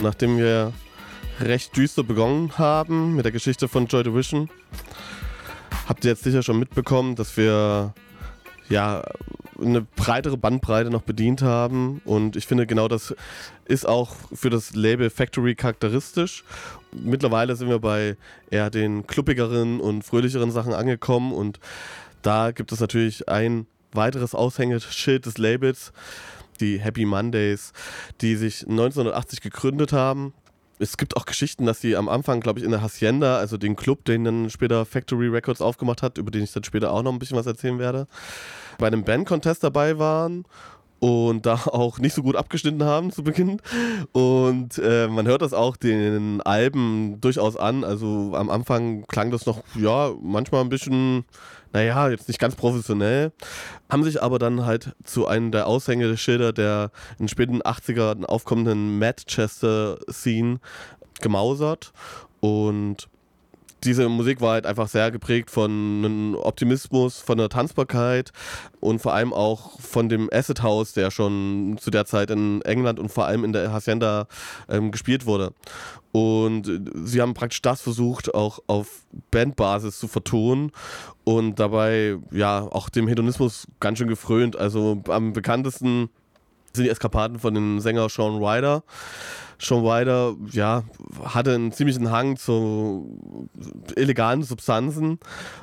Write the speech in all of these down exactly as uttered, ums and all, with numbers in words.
Nachdem wir recht düster begonnen haben mit der Geschichte von Joy Division, habt ihr jetzt sicher schon mitbekommen, dass wir ja eine breitere Bandbreite noch bedient haben, und ich finde, genau das ist auch für das Label Factory charakteristisch. Mittlerweile sind wir bei eher den kluppigeren und fröhlicheren Sachen angekommen, und da gibt es natürlich ein weiteres Aushängeschild des Labels, die Happy Mondays, die sich neunzehnhundertachtzig gegründet haben. Es gibt auch Geschichten, dass sie am Anfang, glaube ich, in der Hacienda, also den Club, den dann später Factory Records aufgemacht hat, über den ich dann später auch noch ein bisschen was erzählen werde, bei einem Band-Contest dabei waren und da auch nicht so gut abgeschnitten haben zu Beginn. Und äh, man hört das auch den Alben durchaus an. Also am Anfang klang das noch, ja, manchmal ein bisschen, naja, jetzt nicht ganz professionell. Haben sich aber dann halt zu einem der Aushängeschilder der in den späten achtzigern aufkommenden Manchester-Scene gemausert. Und diese Musik war halt einfach sehr geprägt von einem Optimismus, von der Tanzbarkeit und vor allem auch von dem Acid House, der schon zu der Zeit in England und vor allem in der Hacienda ähm, gespielt wurde. Und sie haben praktisch das versucht, auch auf Bandbasis zu vertonen und dabei ja auch dem Hedonismus ganz schön gefrönt. Also am bekanntesten sind die Eskapaden von dem Sänger Sean Ryder. Sean Ryder, ja, hatte einen ziemlichen Hang zu illegalen Substanzen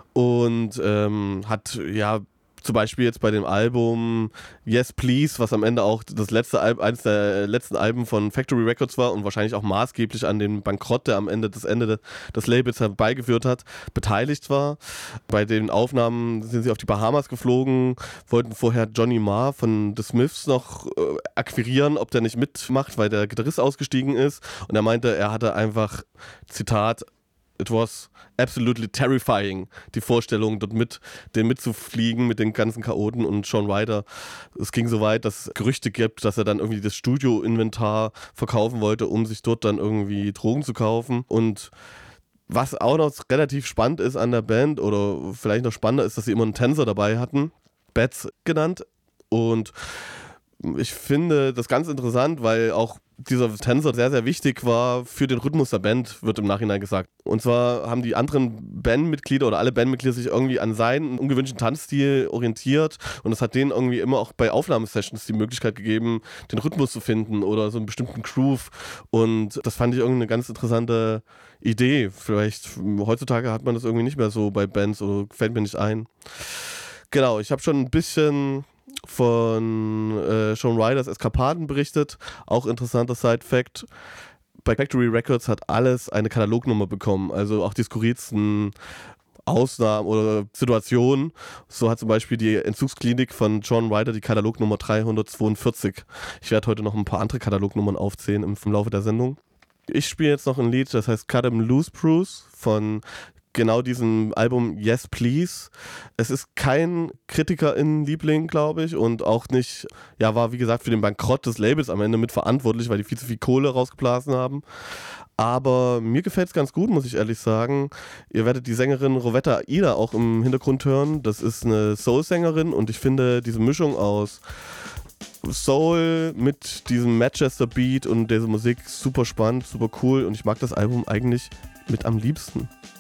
und ähm, hat, ja, zum Beispiel jetzt bei dem Album Yes Please, was am Ende auch das letzte Al- eines der letzten Alben von Factory Records war und wahrscheinlich auch maßgeblich an den Bankrott, der am Ende das Ende de- des Labels herbeigeführt hat, beteiligt war. Bei den Aufnahmen sind sie auf die Bahamas geflogen, wollten vorher Johnny Marr von The Smiths noch äh, akquirieren, ob der nicht mitmacht, weil der Gitarrist ausgestiegen ist, und er meinte, er hatte einfach, Zitat, "It was absolutely terrifying", die Vorstellung, dort mit den mitzufliegen, mit den ganzen Chaoten. Und Sean Ryder, es ging so weit, dass es Gerüchte gibt, dass er dann irgendwie das Studio-Inventar verkaufen wollte, um sich dort dann irgendwie Drogen zu kaufen. Und was auch noch relativ spannend ist an der Band, oder vielleicht noch spannender ist, dass sie immer einen Tänzer dabei hatten, Bats genannt. Und ich finde das ganz interessant, weil auch dieser Tänzer sehr, sehr wichtig war für den Rhythmus der Band, wird im Nachhinein gesagt. Und zwar haben die anderen Bandmitglieder oder alle Bandmitglieder sich irgendwie an seinen ungewöhnlichen Tanzstil orientiert, und es hat denen irgendwie immer auch bei Aufnahmesessions die Möglichkeit gegeben, den Rhythmus zu finden oder so einen bestimmten Groove, und das fand ich irgendwie eine ganz interessante Idee. Vielleicht heutzutage hat man das irgendwie nicht mehr so bei Bands, oder fällt mir nicht ein. Genau, ich habe schon ein bisschen von äh, Sean Ryders Eskapaden berichtet. Auch interessanter Side-Fact: Bei Factory Records hat alles eine Katalognummer bekommen, also auch die skurrilsten Ausnahmen oder Situationen. So hat zum Beispiel die Entzugsklinik von John Ryder die Katalognummer dreihundertzweiundvierzig. Ich werde heute noch ein paar andere Katalognummern aufzählen im, im Laufe der Sendung. Ich spiele jetzt noch ein Lied, das heißt Cut 'em Loose Bruce von genau diesem Album Yes Please. Es ist kein KritikerInnen-Liebling, glaube ich, und auch nicht, ja, war wie gesagt für den Bankrott des Labels am Ende mitverantwortlich, weil die viel zu viel Kohle rausgeblasen haben. Aber mir gefällt es ganz gut, muss ich ehrlich sagen. Ihr werdet die Sängerin Rowetta Ida auch im Hintergrund hören. Das ist eine Soul-Sängerin, und ich finde diese Mischung aus Soul mit diesem Manchester Beat und dieser Musik super spannend, super cool, und ich mag das Album eigentlich mit am liebsten.